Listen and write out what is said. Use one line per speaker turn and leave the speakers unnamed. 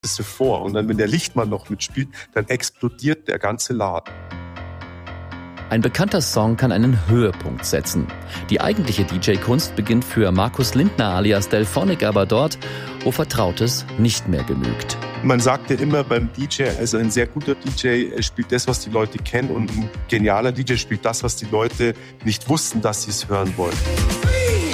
vor. Und dann, wenn der Lichtmann noch mitspielt, dann explodiert der ganze Laden.
Ein bekannter Song kann einen Höhepunkt setzen. Die eigentliche DJ-Kunst beginnt für Markus Lindner alias Delphonic aber dort, wo Vertrautes nicht mehr genügt.
Man sagt ja immer beim DJ, also ein sehr guter DJ spielt das, was die Leute kennen, und ein genialer DJ spielt das, was die Leute nicht wussten, dass sie es hören wollen.